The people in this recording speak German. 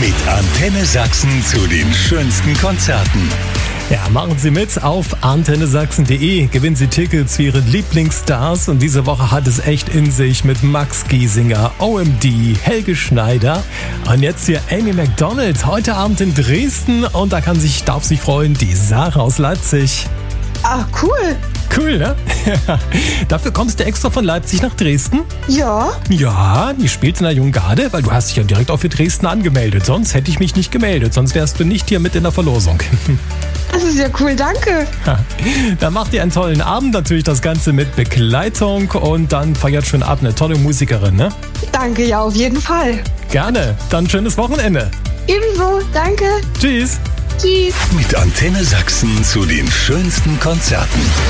Mit Antenne Sachsen zu den schönsten Konzerten. Ja, machen Sie mit auf antennesachsen.de. Gewinnen Sie Tickets für Ihre Lieblingsstars. Und diese Woche hat es echt in sich mit Max Giesinger, OMD, Helge Schneider und jetzt hier Amy Macdonald. Heute Abend in Dresden und da darf sich freuen die Sarah aus Leipzig. Ah, cool. Cool, ne? Dafür kommst du extra von Leipzig nach Dresden? Ja. Ja, die spielst in der Jungen Garde, weil du hast dich ja direkt auch für Dresden angemeldet. Sonst hätte ich mich nicht gemeldet, sonst wärst du nicht hier mit in der Verlosung. Das ist ja cool, danke. Dann macht ihr einen tollen Abend, natürlich das Ganze mit Begleitung und dann feiert schön ab, eine tolle Musikerin, ne? Danke, ja, auf jeden Fall. Gerne, dann schönes Wochenende. Ebenso, danke. Tschüss. Tschüss. Mit Antenne Sachsen zu den schönsten Konzerten.